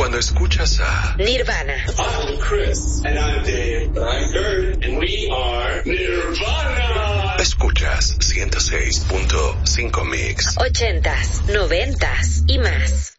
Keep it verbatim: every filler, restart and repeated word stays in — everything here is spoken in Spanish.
cuando escuchas a Nirvana. I'm Chris. And I'm Dave. I'm Kurt. And we are Nirvana. Escuchas ciento seis punto cinco Mix. Ochentas, noventas y más.